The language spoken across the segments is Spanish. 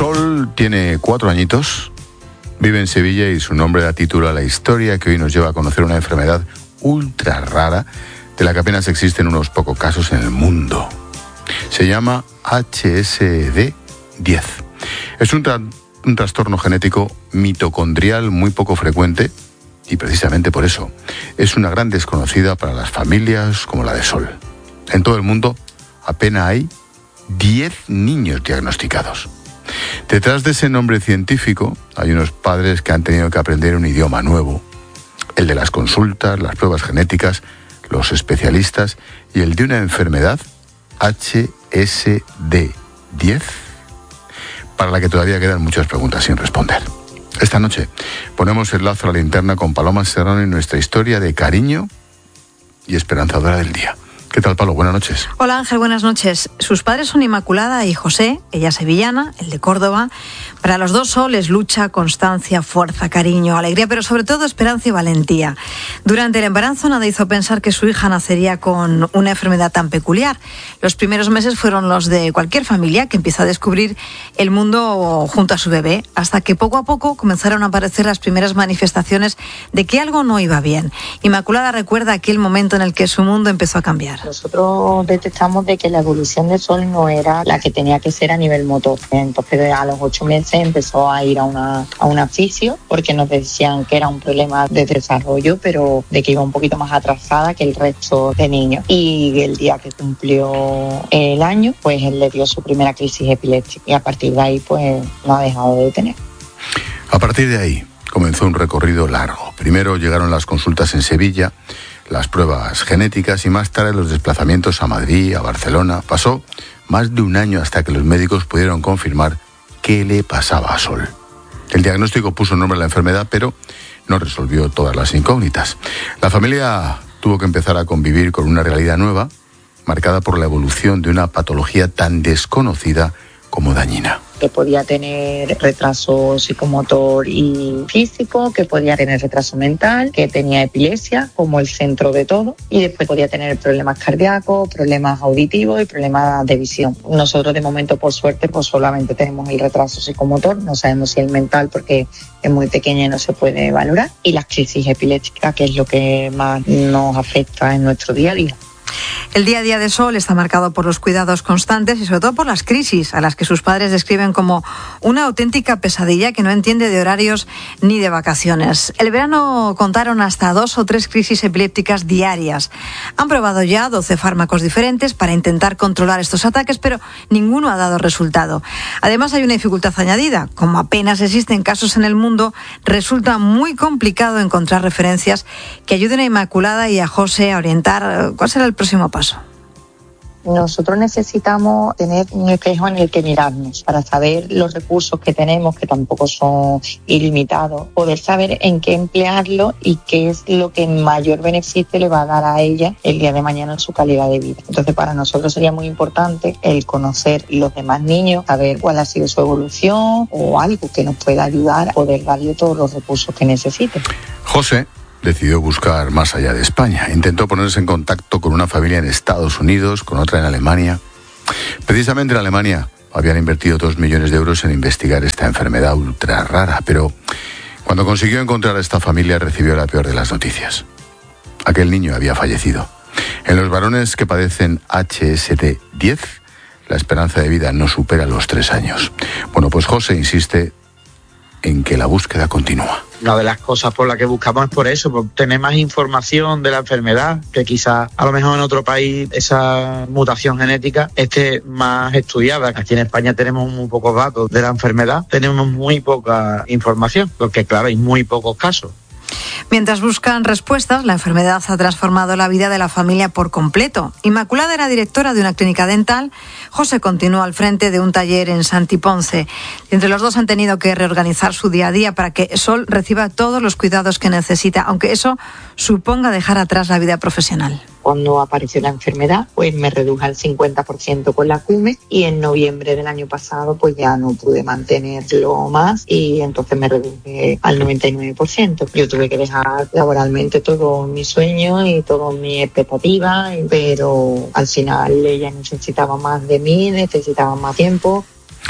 Sol tiene 4 añitos, vive en Sevilla y su nombre da título a la historia que hoy nos lleva a conocer una enfermedad ultra rara de la que apenas existen unos pocos casos en el mundo. Se llama HSD10. Es un trastorno genético mitocondrial muy poco frecuente y precisamente por eso es una gran desconocida para las familias como la de Sol. En todo el mundo apenas hay 10 niños diagnosticados. Detrás de ese nombre científico hay unos padres que han tenido que aprender un idioma nuevo, el de las consultas, las pruebas genéticas, los especialistas y el de una enfermedad HSD10 para la que todavía quedan muchas preguntas sin responder. Esta noche ponemos el lazo a la linterna con Paloma Serrano y nuestra historia de cariño y esperanzadora del día. ¿Qué tal, Palo? Buenas noches. Hola, Ángel, buenas noches. Sus padres son Inmaculada y José, ella sevillana, él de Córdoba. Para los dos Sol es lucha, constancia, fuerza, cariño, alegría, pero sobre todo esperanza y valentía. Durante el embarazo nada hizo pensar que su hija nacería con una enfermedad tan peculiar. Los primeros meses fueron los de cualquier familia que empieza a descubrir el mundo junto a su bebé, hasta que poco a poco comenzaron a aparecer las primeras manifestaciones de que algo no iba bien. Inmaculada recuerda aquel momento en el que su mundo empezó a cambiar. Nosotros detectamos de que la evolución de Sol no era la que tenía que ser a nivel motor. Entonces a los 8 meses empezó a ir a una fisio porque nos decían que era un problema de desarrollo, pero de que iba un poquito más atrasada que el resto de niños. Y el día que cumplió el año, pues él le dio su primera crisis epiléptica y a partir de ahí pues no ha dejado de tener. A partir de ahí comenzó un recorrido largo. Primero llegaron las consultas en Sevilla, las pruebas genéticas y más tarde los desplazamientos a Madrid, a Barcelona. Pasó más de un año hasta que los médicos pudieron confirmar qué le pasaba a Sol. El diagnóstico puso nombre a la enfermedad, pero no resolvió todas las incógnitas. La familia tuvo que empezar a convivir con una realidad nueva, marcada por la evolución de una patología tan desconocida como dañina. Que podía tener retraso psicomotor y físico, que podía tener retraso mental, que tenía epilepsia como el centro de todo y después podía tener problemas cardíacos, problemas auditivos y problemas de visión. Nosotros de momento, por suerte, pues solamente tenemos el retraso psicomotor, no sabemos si el mental porque es muy pequeña y no se puede valorar, y las crisis epilépticas, que es lo que más nos afecta en nuestro día a día. El día a día de Sol está marcado por los cuidados constantes y sobre todo por las crisis, a las que sus padres describen como una auténtica pesadilla que no entiende de horarios ni de vacaciones. El verano contaron hasta 2 o 3 crisis epilépticas diarias. Han probado ya 12 fármacos diferentes para intentar controlar estos ataques, pero ninguno ha dado resultado. Además, hay una dificultad añadida. Como apenas existen casos en el mundo, resulta muy complicado encontrar referencias que ayuden a Inmaculada y a José a orientar cuál será el próximo paso. Nosotros necesitamos tener un espejo en el que mirarnos para saber los recursos que tenemos, que tampoco son ilimitados, poder saber en qué emplearlo y qué es lo que mayor beneficio le va a dar a ella el día de mañana en su calidad de vida. Entonces, para nosotros sería muy importante el conocer los demás niños, saber cuál ha sido su evolución o algo que nos pueda ayudar a poder darle todos los recursos que necesite. José decidió buscar más allá de España. Intentó ponerse en contacto con una familia en Estados Unidos, con otra en Alemania. Precisamente en Alemania habían invertido 2 millones de euros en investigar esta enfermedad ultra rara, pero cuando consiguió encontrar a esta familia recibió la peor de las noticias. Aquel niño había fallecido. En los varones que padecen HSD10, la esperanza de vida no supera los 3 años. Bueno, pues José insiste en que la búsqueda continúa. Una de las cosas por las que buscamos es por eso, por tener más información de la enfermedad, que quizás a lo mejor en otro país esa mutación genética esté más estudiada. Aquí en España tenemos muy pocos datos de la enfermedad, tenemos muy poca información, porque claro, hay muy pocos casos. Mientras buscan respuestas, la enfermedad ha transformado la vida de la familia por completo. Inmaculada era directora de una clínica dental, José continúa al frente de un taller en Santiponce. Entre los dos han tenido que reorganizar su día a día para que Sol reciba todos los cuidados que necesita, aunque eso suponga dejar atrás la vida profesional. Cuando apareció la enfermedad, pues me reduje al 50% con la CUME y en noviembre del año pasado pues ya no pude mantenerlo más y entonces me reduje al 99%. Yo tuve que dejar laboralmente todo mi sueño y todas mis expectativas, pero al final ella necesitaba más de mí, necesitaba más tiempo.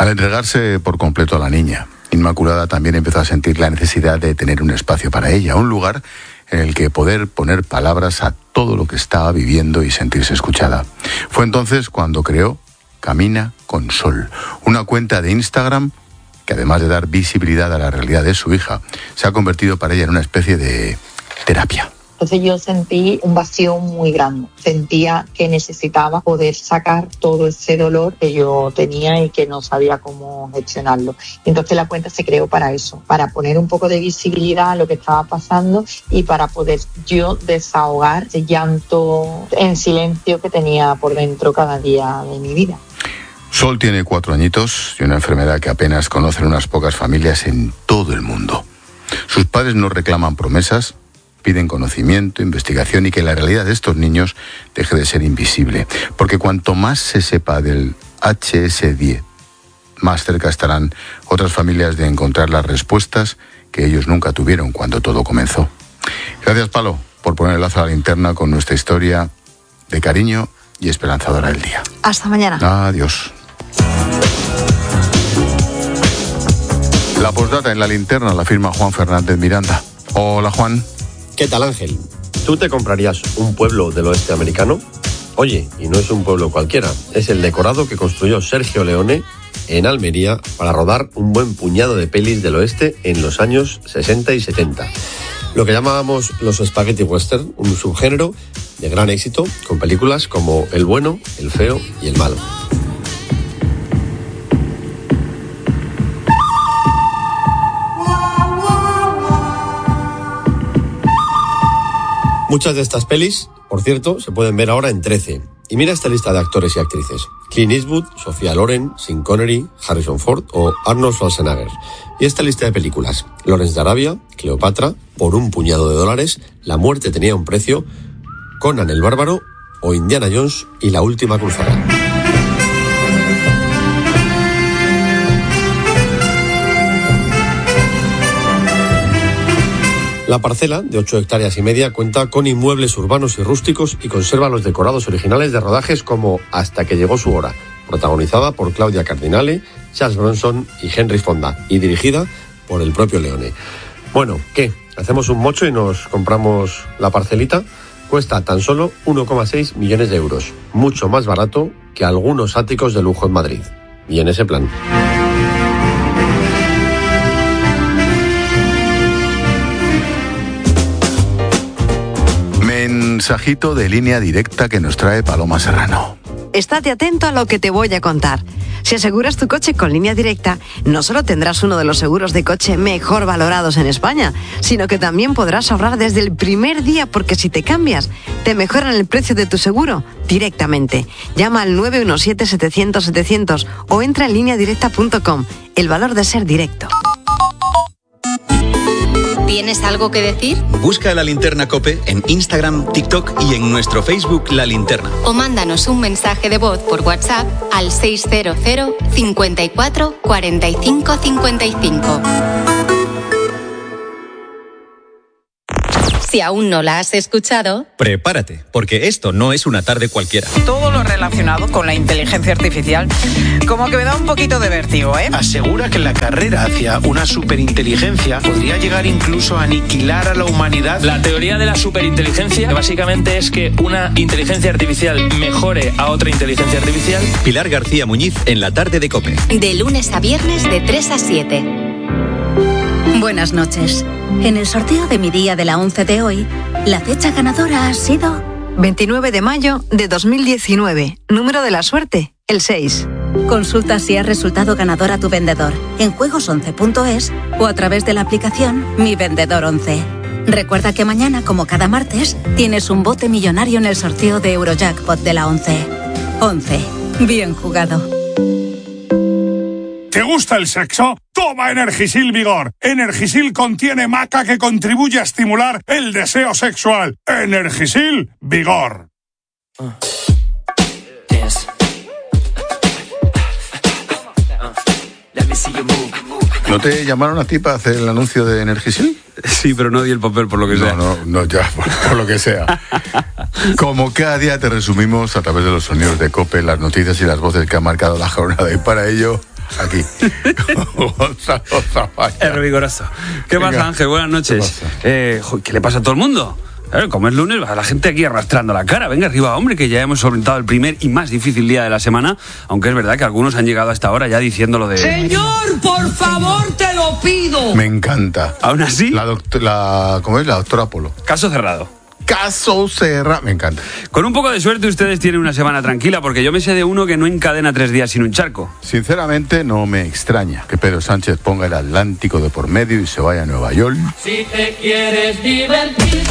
Al entregarse por completo a la niña, Inmaculada también empezó a sentir la necesidad de tener un espacio para ella, un lugar en el que poder poner palabras a todo lo que estaba viviendo y sentirse escuchada. Fue entonces cuando creó Camina con Sol, una cuenta de Instagram que, además de dar visibilidad a la realidad de su hija, se ha convertido para ella en una especie de terapia. Entonces yo sentí un vacío muy grande, sentía que necesitaba poder sacar todo ese dolor que yo tenía y que no sabía cómo gestionarlo. Entonces la cuenta se creó para eso, para poner un poco de visibilidad a lo que estaba pasando y para poder yo desahogar ese llanto en silencio que tenía por dentro cada día de mi vida. Sol tiene 4 añitos y una enfermedad que apenas conocen unas pocas familias en todo el mundo. Sus padres no reclaman promesas, piden conocimiento, investigación y que la realidad de estos niños deje de ser invisible. Porque cuanto más se sepa del HS10, más cerca estarán otras familias de encontrar las respuestas que ellos nunca tuvieron cuando todo comenzó. Gracias, Palo, por poner el lazo a la linterna con nuestra historia de cariño y esperanzadora del día. Hasta mañana. Adiós. La postdata en la linterna la firma Juan Fernández Miranda. Hola, Juan. ¿Qué tal, Ángel? ¿Tú te comprarías un pueblo del oeste americano? Oye, y no es un pueblo cualquiera, es el decorado que construyó Sergio Leone en Almería para rodar un buen puñado de pelis del oeste en los años 60 y 70. Lo que llamábamos los spaghetti western, un subgénero de gran éxito con películas como El bueno, el feo y el malo. Muchas de estas pelis, por cierto, se pueden ver ahora en 13. Y mira esta lista de actores y actrices. Clint Eastwood, Sofía Loren, Sean Connery, Harrison Ford o Arnold Schwarzenegger. Y esta lista de películas. Lawrence de Arabia, Cleopatra, Por un puñado de dólares, La muerte tenía un precio, Conan el bárbaro o Indiana Jones y la última cruzada. La parcela, de 8 hectáreas y media, cuenta con inmuebles urbanos y rústicos y conserva los decorados originales de rodajes como Hasta que llegó su hora, protagonizada por Claudia Cardinale, Charles Bronson y Henry Fonda, y dirigida por el propio Leone. Bueno, ¿qué? ¿Hacemos un mocho y nos compramos la parcelita? Cuesta tan solo 1,6 millones de euros, mucho más barato que algunos áticos de lujo en Madrid. Y en ese plan. Mensajito de línea directa que nos trae Paloma Serrano. Estate atento a lo que te voy a contar. Si aseguras tu coche con Línea Directa, no solo tendrás uno de los seguros de coche mejor valorados en España, sino que también podrás ahorrar desde el primer día, porque si te cambias, te mejoran el precio de tu seguro directamente. Llama al 917-700-700 o entra en lineadirecta.com. El valor de ser directo. ¿Tienes algo que decir? Busca La Linterna COPE en Instagram, TikTok y en nuestro Facebook La Linterna. O mándanos un mensaje de voz por WhatsApp al 600 54 45 55. Si aún no la has escuchado, prepárate, porque esto no es una tarde cualquiera. Todo lo relacionado con la inteligencia artificial como que me da un poquito de vértigo, ¿eh? Asegura que la carrera hacia una superinteligencia podría llegar incluso a aniquilar a la humanidad. La teoría de la superinteligencia básicamente es que una inteligencia artificial mejore a otra inteligencia artificial. Pilar García Muñiz en la tarde de COPE. De lunes a viernes de 3 a 7. Buenas noches. En el sorteo de mi día de la 11 de hoy, la fecha ganadora ha sido 29 de mayo de 2019. Número de la suerte, el 6. Consulta si has resultado ganador a tu vendedor en juegos11.es o a través de la aplicación Mi Vendedor 11. Recuerda que mañana, como cada martes, tienes un bote millonario en el sorteo de Eurojackpot de la 11. 11. Bien jugado. ¿Te gusta el sexo? Toma Energisil Vigor. Energisil contiene maca que contribuye a estimular el deseo sexual. Energisil Vigor. ¿No te llamaron a ti para hacer el anuncio de Energisil? Sí, pero no di el papel por lo que sea. No, ya, por lo que sea. Como cada día te resumimos a través de los sonidos de COPE, las noticias y las voces que han marcado la jornada. Y para ello, aquí. Gonzalo Zavalla. Es riguroso. ¿Qué pasa, Ángel? Buenas noches. ¿Qué le pasa a todo el mundo? Como es lunes, va la gente aquí arrastrando la cara. Venga arriba, hombre, que ya hemos solventado el primer y más difícil día de la semana, aunque es verdad que algunos han llegado hasta ahora ya diciéndolo de... Señor, por favor, te lo pido. Me encanta. ¿Aún así? ¿Cómo es? La doctora Polo. Caso cerrado. Caso cerrado. Me encanta. Con un poco de suerte ustedes tienen una semana tranquila, porque yo me sé de uno que no encadena 3 días sin un charco. Sinceramente, no me extraña que Pedro Sánchez ponga el Atlántico de por medio y se vaya a Nueva York. Si te quieres divertir.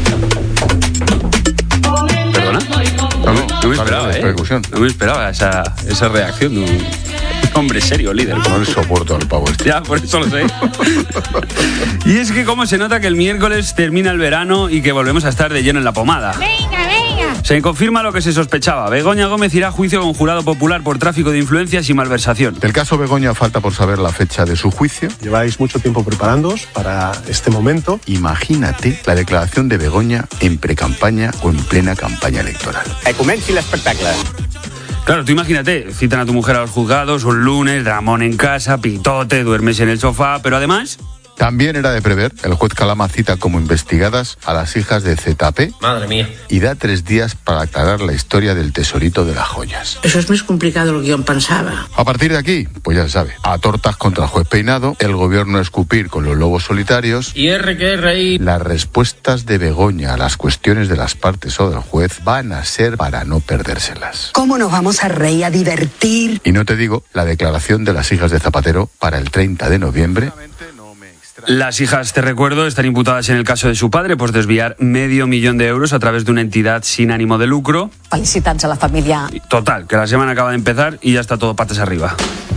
¿Perdona? No me esperaba, No me esperaba esa reacción de un hombre serio, líder. No le soporto al pavo este. Ya, por eso lo sé. Y es que cómo se nota que el miércoles termina el verano y que volvemos a estar de lleno en la pomada. Venga. Se confirma lo que se sospechaba. Begoña Gómez irá a juicio con jurado popular por tráfico de influencias y malversación. Del caso Begoña falta por saber la fecha de su juicio. Lleváis mucho tiempo preparándoos para este momento. Imagínate la declaración de Begoña en precampaña o en plena campaña electoral. Comenci l'espectacle. Claro, tú imagínate, citan a tu mujer a los juzgados, un lunes, dramón en casa, pitote, duermes en el sofá, pero además... También era de prever, el juez Calama cita como investigadas a las hijas de ZP. Madre mía. Y da 3 días para aclarar la historia del tesorito de las joyas. Eso es más complicado del que yo pensaba. A partir de aquí, pues ya se sabe, a tortas contra el juez Peinado, el gobierno a escupir con los lobos solitarios. Y R. Las respuestas de Begoña a las cuestiones de las partes o del juez van a ser para no perdérselas. ¿Cómo nos vamos a reír, a divertir? Y no te digo, la declaración de las hijas de Zapatero para el 30 de noviembre... Las hijas, te recuerdo, están imputadas en el caso de su padre por desviar $500.000 de euros a través de una entidad sin ánimo de lucro. Felicitats a la familia. Total, que la semana acaba de empezar y ya está todo patas arriba.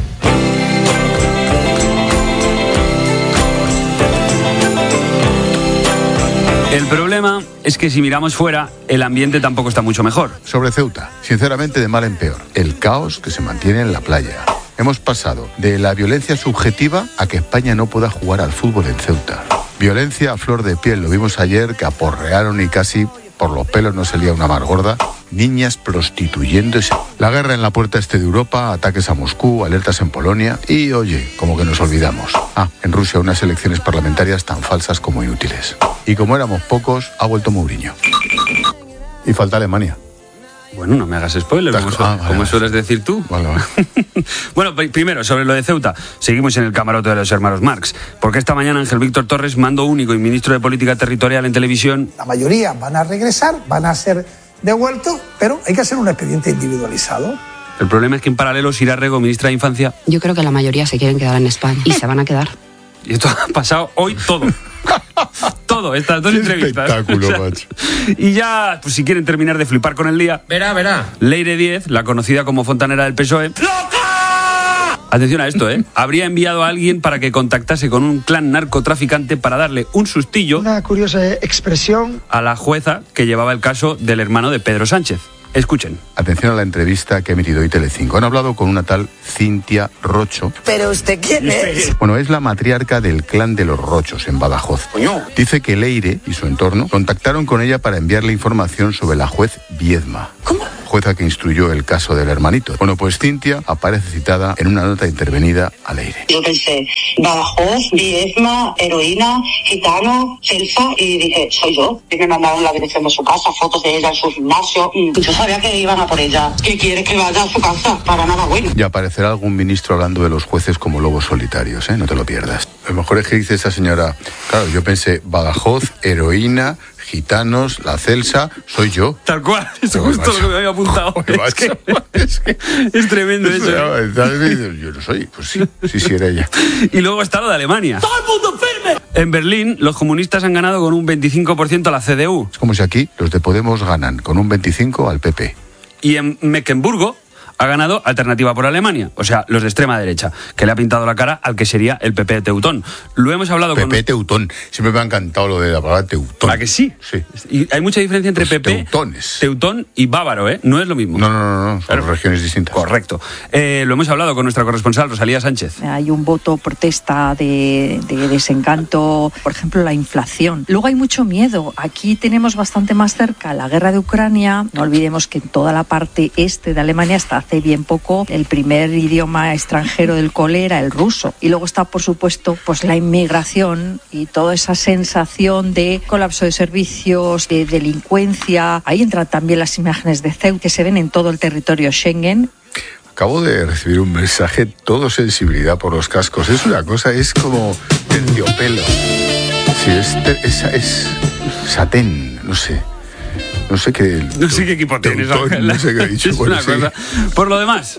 El problema es que si miramos fuera, el ambiente tampoco está mucho mejor. Sobre Ceuta, sinceramente de mal en peor, el caos que se mantiene en la playa. Hemos pasado de la violencia subjetiva a que España no pueda jugar al fútbol en Ceuta. Violencia a flor de piel, lo vimos ayer, que aporrearon y casi por los pelos no salía una más gorda. Niñas prostituyéndose. La guerra en la puerta este de Europa, ataques a Moscú, alertas en Polonia y, oye, como que nos olvidamos. En Rusia unas elecciones parlamentarias tan falsas como inútiles. Y como éramos pocos, ha vuelto Mourinho. Y falta Alemania. Bueno, no me hagas spoiler, como sueles decir tú. Vale. Bueno, primero, sobre lo de Ceuta, seguimos en el camarote de los hermanos Marx, porque esta mañana Ángel Víctor Torres, mando único y ministro de Política Territorial en televisión... La mayoría van a regresar, van a ser devueltos, pero hay que hacer un expediente individualizado. El problema es que en paralelo Sira Rego, ministra de Infancia... Yo creo que la mayoría se quieren quedar en España y se van a quedar. Y esto ha pasado hoy todo. Todo, estas 2 entrevistas. Espectáculo, macho. Y ya, pues si quieren terminar de flipar con el día... Verá. Leire Díez, la conocida como fontanera del PSOE... ¡Loca! Atención a esto, habría enviado a alguien para que contactase con un clan narcotraficante para darle un sustillo... Una curiosa expresión... ...a la jueza que llevaba el caso del hermano de Pedro Sánchez. Escuchen. Atención a la entrevista que ha emitido hoy Telecinco. Han hablado con una tal Cintia Rocho. ¿Pero usted quién es? Bueno, es la matriarca del clan de los Rochos en Badajoz. Coño. Dice que Leire y su entorno contactaron con ella para enviarle información sobre la juez Viedma. ¿Cómo? Jueza que instruyó el caso del hermanito. Bueno, pues Cintia aparece citada en una nota intervenida a Leire. Yo pensé, Badajoz, Viedma, heroína, gitano, Celsa, y dije, soy yo. Y me mandaron la dirección de su casa, fotos de ella en su gimnasio. Yo sabía que iban a por ella. ¿Qué quiere que vaya a su casa? Para nada bueno. Y aparecerá algún ministro hablando de los jueces como lobos solitarios, no te lo pierdas. Lo mejor es que dice esa señora, claro, yo pensé, Badajoz, heroína, gitanos, la Celsa, soy yo. Tal cual, es justo lo que me había apuntado. Es que es tremendo eso. Yo no soy, pues sí era ella. Y luego está lo de Alemania. ¡Todo el mundo firme! En Berlín, los comunistas han ganado con un 25% a la CDU. Es como si aquí los de Podemos ganan con un 25% al PP. Y en Mecklenburgo ha ganado Alternativa por Alemania, o sea, los de extrema derecha, que le ha pintado la cara al que sería el PP Teutón. Lo hemos hablado PP Teutón, siempre me ha encantado lo de la palabra Teutón. ¿A que sí? Sí. Y hay mucha diferencia entre PP, teutones. Teutón y bávaro, no es lo mismo. No, son regiones distintas. Correcto. Lo hemos hablado con nuestra corresponsal, Rosalía Sánchez. Hay un voto protesta de desencanto, por ejemplo, la inflación. Luego hay mucho miedo. Aquí tenemos bastante más cerca la guerra de Ucrania. No olvidemos que en toda la parte este de Alemania está hace bien poco el primer idioma extranjero del cole era el ruso. Y luego está, por supuesto, pues la inmigración y toda esa sensación de colapso de servicios, de delincuencia. Ahí entran también las imágenes de Ceuta que se ven en todo el territorio Schengen. Acabo de recibir un mensaje, todo sensibilidad por los cascos. Es una cosa, es como terciopelo. Sí, es satén, no sé. No sé qué... No sé qué equipo tienes, Ángel. No sé qué ha dicho. Es una cosa. Por lo demás...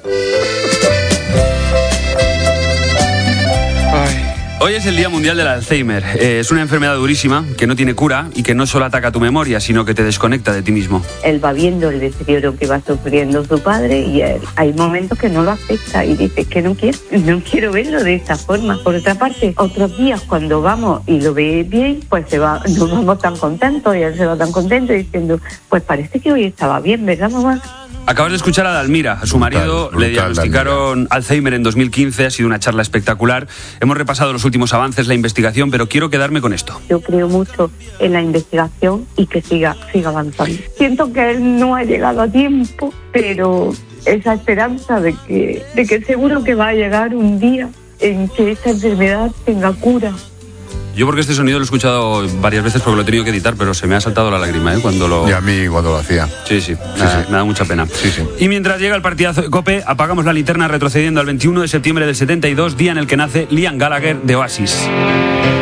Hoy es el Día Mundial del Alzheimer. Es una enfermedad durísima que no tiene cura y que no solo ataca tu memoria, sino que te desconecta de ti mismo. Él va viendo el deterioro que va sufriendo su padre y hay momentos que no lo acepta y dice que no quiero verlo de esta forma. Por otra parte, otros días cuando vamos y lo ve bien, pues nos vamos tan contentos y él se va tan contento diciendo, pues parece que hoy estaba bien, ¿verdad, mamá? Acabas de escuchar a Dalmira, a su marido, le diagnosticaron Alzheimer en 2015, ha sido una charla espectacular. Hemos repasado los últimos avances, la investigación, pero quiero quedarme con esto. Yo creo mucho en la investigación y que siga avanzando. Siento que él no ha llegado a tiempo, pero esa esperanza de que seguro que va a llegar un día en que esta enfermedad tenga cura. Yo porque este sonido lo he escuchado varias veces porque lo he tenido que editar, pero se me ha saltado la lágrima, cuando lo... Y a mí cuando lo hacía. Sí. Me da mucha pena. Sí. Y mientras llega el partidazo de COPE, apagamos la linterna retrocediendo al 21 de septiembre del 72, día en el que nace Liam Gallagher de Oasis.